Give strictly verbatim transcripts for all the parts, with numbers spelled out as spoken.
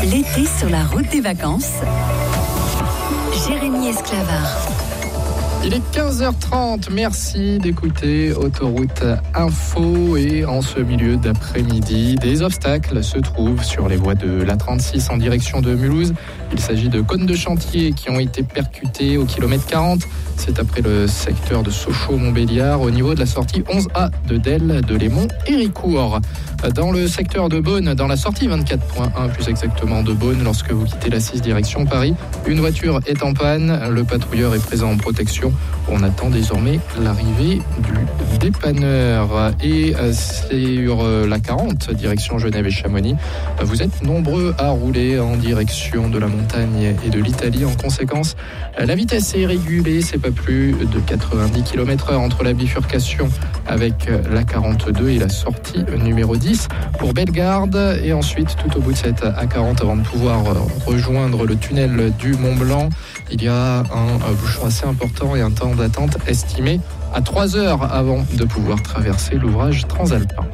L'été sur la route des vacances. Jérémy Esclavard. Il est quinze heures trente, merci d'écouter Autoroute Info et en ce milieu d'après-midi, des obstacles se trouvent sur les voies de l'A trente-six en direction de Mulhouse. Il s'agit de cônes de chantier qui ont été percutés au kilomètre quarante. C'est après le secteur de Sochaux-Montbéliard au niveau de la sortie onze A de Delle, de Lémont et Ricourt. Dans le secteur de Beaune, dans la sortie vingt-quatre point un plus exactement de Beaune, lorsque vous quittez la six direction Paris, une voiture est en panne, le patrouilleur est présent en protection. On attend désormais l'arrivée du dépanneur. Et sur la quarante, direction Genève et Chamonix, vous êtes nombreux à rouler en direction de la montagne et de l'Italie. En conséquence, la vitesse est régulée, c'est pas plus de quatre-vingt-dix kilomètres heure entre la bifurcation avec la quarante-deux et la sortie numéro dix pour Bellegarde. Et ensuite, tout au bout de cette A quarante, avant de pouvoir rejoindre le tunnel du Mont-Blanc, il y a un bouchon assez important et un temps d'attente estimé à trois heures avant de pouvoir traverser l'ouvrage transalpin.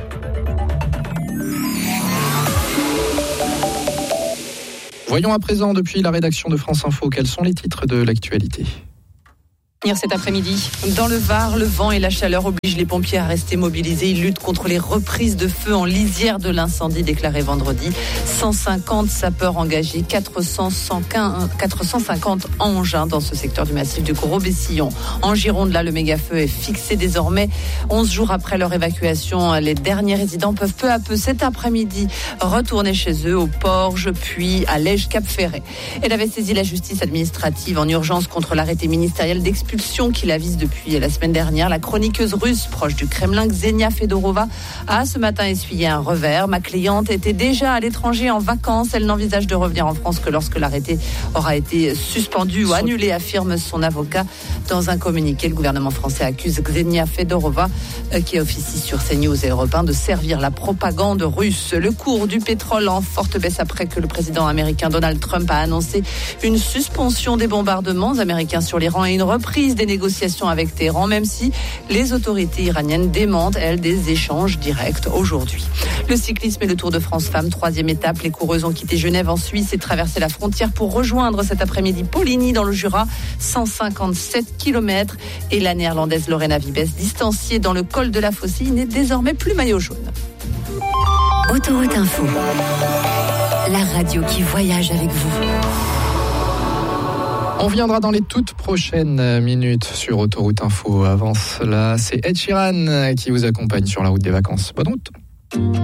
Voyons à présent depuis la rédaction de France Info quels sont les titres de l'actualité. Cet après-midi, dans le Var, le vent et la chaleur obligent les pompiers à rester mobilisés. Ils luttent contre les reprises de feu en lisière de l'incendie déclaré vendredi. cent cinquante sapeurs engagés, quatre cent cinquante engins dans ce secteur du massif du Gros-Bessillon. En Gironde, là, le méga-feu est fixé désormais. onze jours après leur évacuation, les derniers résidents peuvent peu à peu cet après-midi retourner chez eux au Porge, puis à Lège-Cap-Ferret. Elle avait saisi la justice administrative en urgence contre l'arrêté ministériel d'expulsion qui la vise depuis la semaine dernière. La chroniqueuse russe proche du Kremlin, Ksenia Fedorova, a ce matin essuyé un revers. Ma cliente était déjà à l'étranger en vacances. Elle n'envisage de revenir en France que lorsque l'arrêté aura été suspendu ou annulé, affirme son avocat. Dans un communiqué, le gouvernement français accuse Ksenia Fedorova, qui officie sur CNews et Europe un, de servir la propagande russe. Le cours du pétrole en forte baisse après que le président américain Donald Trump a annoncé une suspension des bombardements américains sur l'Iran et une reprise des négociations avec Téhéran, même si les autorités iraniennes démentent, elles, des échanges directs aujourd'hui. Le cyclisme et le Tour de France Femmes, troisième étape. Les coureuses ont quitté Genève en Suisse et traversé la frontière pour rejoindre cet après-midi Poligny dans le Jura, cent cinquante-sept kilomètres. Et la néerlandaise Lorena Wiebes, distanciée dans le col de la Faucille, n'est désormais plus maillot jaune. Autoroute Info, la radio qui voyage avec vous. On viendra dans les toutes prochaines minutes sur Autoroute Info. Avant cela, c'est Ed Sheeran qui vous accompagne sur la route des vacances. Bonne route.